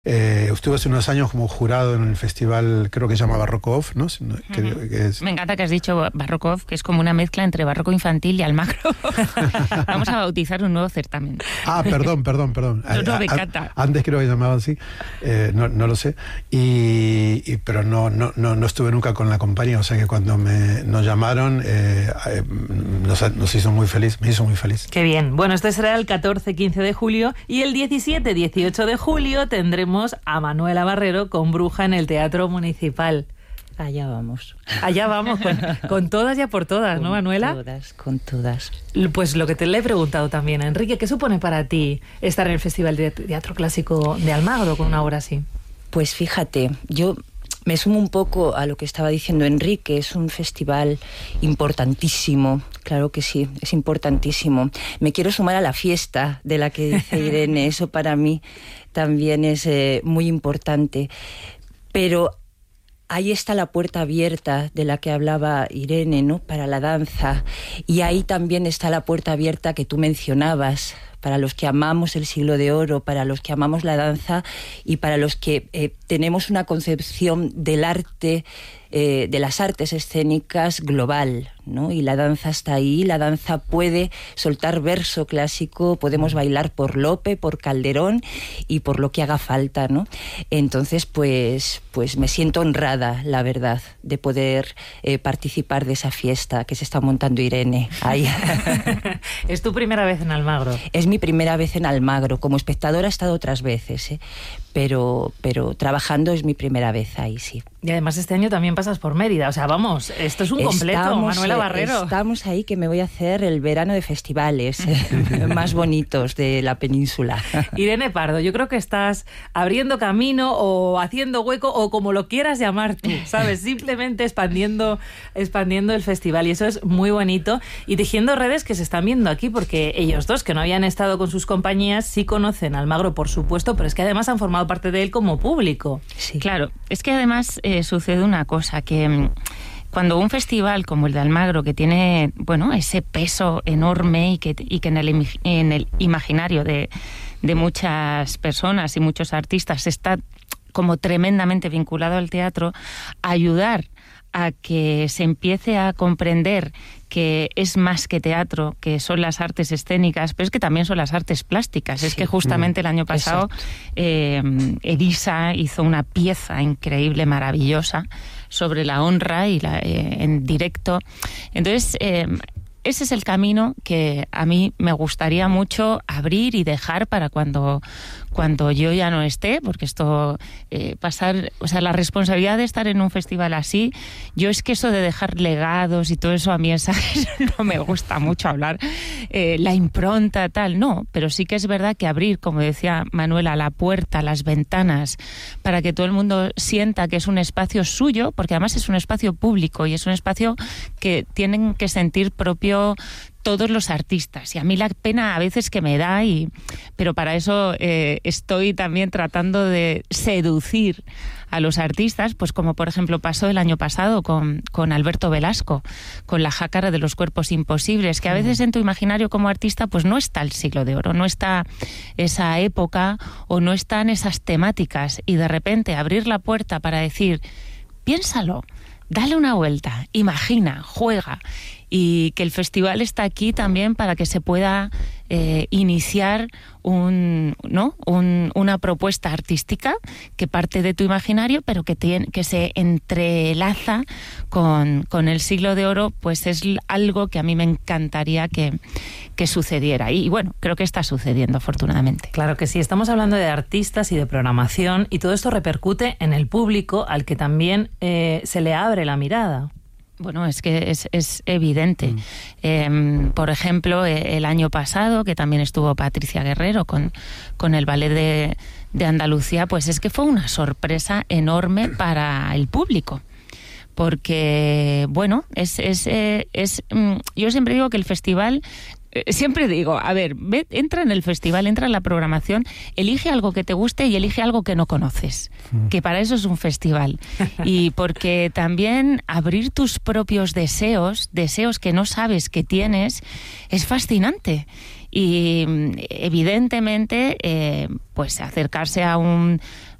Estuve hace unos años como jurado en el festival, creo que se llama Barroco Off, ¿no? Me encanta que has dicho Barroco Off, que es como una mezcla entre barroco infantil y Almagro. Vamos a bautizar un nuevo certamen. Perdón. No, me encanta. Antes creo que llamaban así, no lo sé. Pero no estuve nunca con la compañía, o sea que cuando nos llamaron nos hizo muy feliz, me hizo muy feliz. Qué bien. Bueno, esto será el 14-15 de julio y el 17-18 de julio tendremos a Manuela Barrero con Bruja en el Teatro Municipal. Allá vamos. Allá vamos, con todas y a por todas, ¿no, Manuela? Con todas. Pues lo que te le he preguntado también, Enrique, ¿qué supone para ti estar en el Festival de Teatro Clásico de Almagro con una obra así? Pues fíjate, yo me sumo un poco a lo que estaba diciendo Enrique, es un festival importantísimo, claro que sí, es importantísimo. Me quiero sumar a la fiesta de la que dice Irene, eso para mí también es muy importante. Pero ahí está la puerta abierta de la que hablaba Irene, ¿no? Para la danza. Y ahí también está la puerta abierta que tú mencionabas, para los que amamos el siglo de oro, para los que amamos la danza y para los que tenemos una concepción del arte, de las artes escénicas global, ¿no? Y la danza está ahí, la danza puede soltar verso clásico, podemos bailar por Lope, por Calderón y por lo que haga falta, ¿no? Entonces, pues me siento honrada, la verdad, de poder participar de esa fiesta que se está montando Irene ahí. ¿Es tu primera vez en Almagro? Es mi primera vez en Almagro. Como espectadora he estado otras veces, pero trabajando es mi primera vez ahí, sí. Y además este año también pasas por Mérida, o sea, vamos, esto es un completo, Manuela Barrero. Estamos ahí, que me voy a hacer el verano de festivales más bonitos de la península. Irene Pardo, yo creo que estás abriendo camino o haciendo hueco o como lo quieras llamar tú, ¿sabes? Simplemente expandiendo el festival y eso es muy bonito y tejiendo redes que se están viendo aquí porque ellos dos, que no habían estado con sus compañías, sí conocen Almagro, por supuesto, pero es que además han formado parte de él como público. Sí. Claro, es que además sucede una cosa, que cuando un festival como el de Almagro, que tiene, bueno, ese peso enorme y que en el imaginario de muchas personas y muchos artistas está como tremendamente vinculado al teatro, ayudar a que se empiece a comprender que es más que teatro, que son las artes escénicas, pero es que también son las artes plásticas. Sí. Es que justamente el año pasado Elisa hizo una pieza increíble, maravillosa, sobre la honra y en directo. Entonces, ese es el camino que a mí me gustaría mucho abrir y dejar para cuando yo ya no esté, porque esto pasar, o sea, la responsabilidad de estar en un festival así, yo es que eso de dejar legados y todo eso a mí no me gusta mucho hablar, la impronta tal, no, pero sí que es verdad que abrir, como decía Manuela, la puerta, las ventanas, para que todo el mundo sienta que es un espacio suyo, porque además es un espacio público y es un espacio que tienen que sentir propio todos los artistas, y a mí la pena a veces que me da, pero para eso estoy también tratando de seducir a los artistas, pues como por ejemplo pasó el año pasado con Alberto Velasco, con la jácara de los cuerpos imposibles, que a veces en tu imaginario como artista pues no está el siglo de oro, no está esa época o no están esas temáticas, y de repente abrir la puerta para decir, piénsalo, dale una vuelta, imagina, juega, y que el festival está aquí también para que se pueda iniciar una propuesta artística que parte de tu imaginario, pero que se entrelaza con el siglo de oro, pues es algo que a mí me encantaría que sucediera. Y bueno, creo que está sucediendo, afortunadamente. Claro que sí, estamos hablando de artistas y de programación, y todo esto repercute en el público, al que también se le abre la mirada. Bueno, es que es evidente. Por ejemplo, el año pasado, que también estuvo Patricia Guerrero con el Ballet de Andalucía, pues es que fue una sorpresa enorme para el público. Porque, bueno, yo siempre digo que el festival siempre digo, a ver, entra en el festival, entra en la programación, elige algo que te guste y elige algo que no conoces, que para eso es un festival. Y porque también abrir tus propios deseos que no sabes que tienes, es fascinante. Y evidentemente, pues acercarse a un